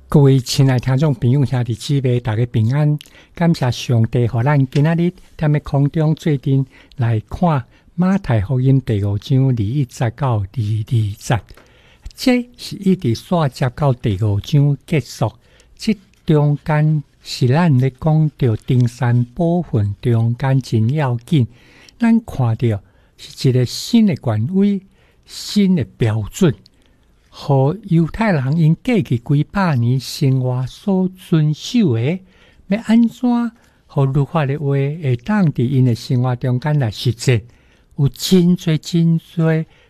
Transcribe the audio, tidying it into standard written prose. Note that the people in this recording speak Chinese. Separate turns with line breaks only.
各位亲爱听众朋友兄弟姊妹，大家平安！感谢上帝，让咱今仔日在空中做阵来看马太福音第5章21节到22节。这是一直续接到第5章结束。这中间是咱咧讲到登山部分中间真要紧，咱看到是一个新的权威、新的标准。和犹太人因过去几百年生活所遵守的，要安怎和律法的话会当伫因的生活中间来实践？有真多